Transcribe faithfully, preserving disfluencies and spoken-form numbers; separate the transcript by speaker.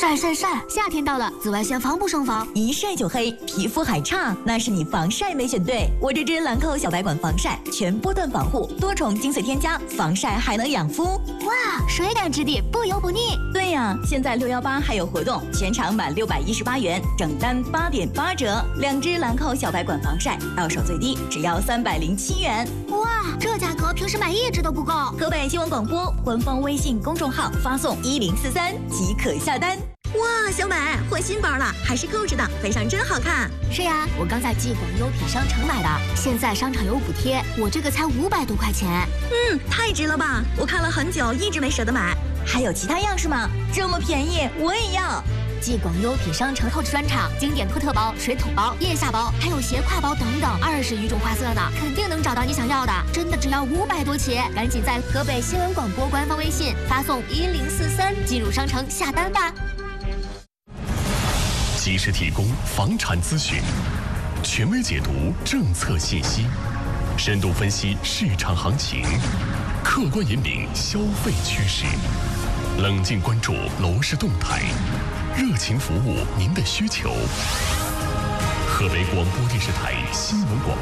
Speaker 1: 晒晒晒！夏天到了，紫外线防不胜防，
Speaker 2: 一晒就黑，皮肤还差，那是你防晒没选对。我这支兰蔻小白管防晒，全波段防护，多重精粹添加，防晒还能养肤。
Speaker 1: 哇，水感质地，不油不腻。
Speaker 2: 对呀，现在六幺八还有活动，全场满六百一十八元，整单八点八折。两支兰蔻小白管防晒，到手最低只要三百零七元。
Speaker 1: 哇，这价格平时买一支都不够。
Speaker 2: 河北新闻广播官方微信公众号发送一零四三即可下单。哇，小美换新包了，还是购置的，配上真好看。
Speaker 1: 是呀，我刚在纪广优品商城买的，现在商场有补贴，我这个才五百多块钱。
Speaker 2: 嗯，太值了吧！我看了很久，一直没舍得买。还有其他样式吗？这么便宜，我也要。
Speaker 1: 纪广优品商城 Coach 专场，经典托特包、水桶包、腋下包，还有斜挎包等等，二十余种花色呢，肯定能找到你想要的。真的只要五百多起，赶紧在河北新闻广播官方微信发送一零四三进入商城下单吧。
Speaker 3: 及时提供房产资讯，权威解读政策信息，深度分析市场行情，客观引领消费趋势，冷静关注楼市动态，热情服务您的需求。河北广播电视台新闻广